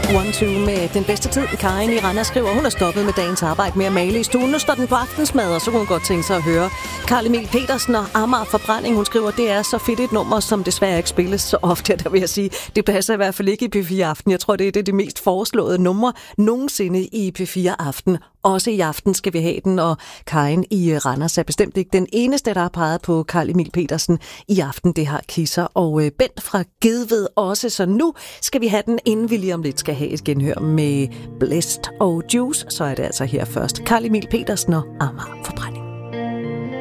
1-2 med den bedste tid. Karin i Randers skriver, hun er stoppet med dagens arbejde med at male i stuen. Nu står den på aftensmad, og så kunne hun godt tænke sig at høre Carl Emil Petersen og Amager Forbrænding. Hun skriver, det er så fedt et nummer, som desværre ikke spilles så ofte. Der vil jeg sige, det passer i hvert fald ikke i P4 Aften. Jeg tror, det er det mest foreslåede nummer nogensinde i P4 Aften. Også i aften skal vi have den, og Karin i Randers er bestemt ikke den eneste, der har peget på Carl Emil Petersen i aften. Det har Kisser og Bent fra Gedved også, så nu skal vi have den, inden vi lige om lidt skal have et genhør med Blessed og Juice. Så er det altså her først Carl Emil Petersen og Amager Forbrænding.